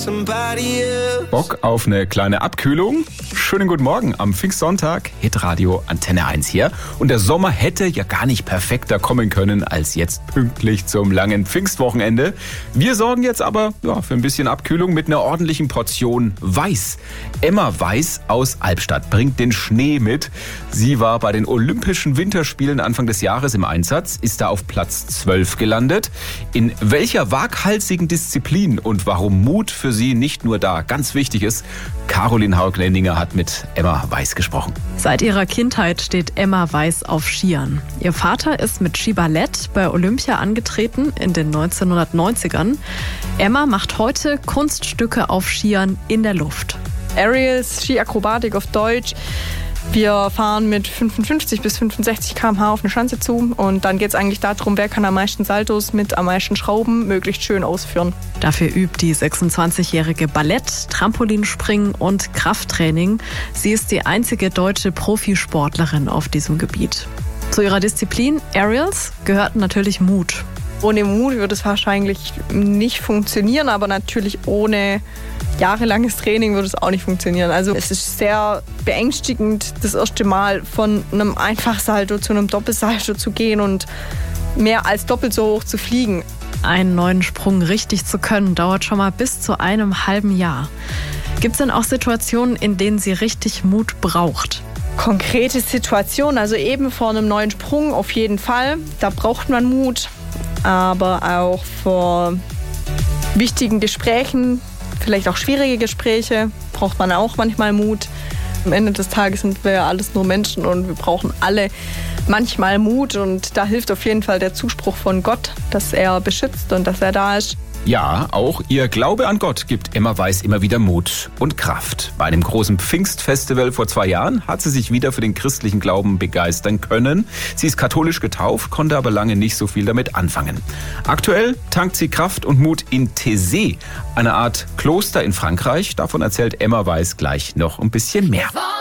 Bock auf eine kleine Abkühlung? Schönen guten Morgen am Pfingstsonntag, Hitradio Antenne 1 hier. Und der Sommer hätte ja gar nicht perfekter kommen können als jetzt pünktlich zum langen Pfingstwochenende. Wir sorgen jetzt aber für ein bisschen Abkühlung mit einer ordentlichen Portion Weiß. Emma Weiß aus Albstadt bringt den Schnee mit. Sie war bei den Olympischen Winterspielen Anfang des Jahres im Einsatz, ist da auf Platz 12 gelandet. In welcher waghalsigen Disziplin und warum Mut für sie nicht nur da ganz wichtig ist, Caroline Haug-Lendinger hat mit Emma Weiß gesprochen. Seit ihrer Kindheit steht Emma Weiß auf Skiern. Ihr Vater ist mit Skiballett bei Olympia angetreten in den 1990ern. Emma macht heute Kunststücke auf Skiern in der Luft. Aerials, Skiakrobatik auf Deutsch. Wir fahren mit 55 bis 65 km/h auf eine Schanze zu und dann geht es eigentlich darum, wer kann am meisten Saltos mit am meisten Schrauben möglichst schön ausführen. Dafür übt die 26-jährige Ballett, Trampolinspringen und Krafttraining. Sie ist die einzige deutsche Profisportlerin auf diesem Gebiet. Zu ihrer Disziplin Aerials gehört natürlich Mut. Ohne Mut würde es wahrscheinlich nicht funktionieren, aber natürlich ohne jahrelanges Training würde es auch nicht funktionieren. Also es ist sehr beängstigend, das erste Mal von einem Einfachsalto zu einem Doppelsalto zu gehen und mehr als doppelt so hoch zu fliegen. Einen neuen Sprung richtig zu können, dauert schon mal bis zu einem halben Jahr. Gibt es denn auch Situationen, in denen sie richtig Mut braucht? Konkrete Situationen, also eben vor einem neuen Sprung auf jeden Fall. Da braucht man Mut, aber auch vor wichtigen Gesprächen, vielleicht auch schwierige Gespräche, braucht man auch manchmal Mut. Am Ende des Tages sind wir ja alles nur Menschen und wir brauchen alle manchmal Mut. Und da hilft auf jeden Fall der Zuspruch von Gott, dass er beschützt und dass er da ist. Ja, auch ihr Glaube an Gott gibt Emma Weiß immer wieder Mut und Kraft. Bei einem großen Pfingstfestival vor 2 Jahren hat sie sich wieder für den christlichen Glauben begeistern können. Sie ist katholisch getauft, konnte aber lange nicht so viel damit anfangen. Aktuell tankt sie Kraft und Mut in Taizé, eine Art Kloster in Frankreich. Davon erzählt Emma Weiß gleich noch ein bisschen mehr.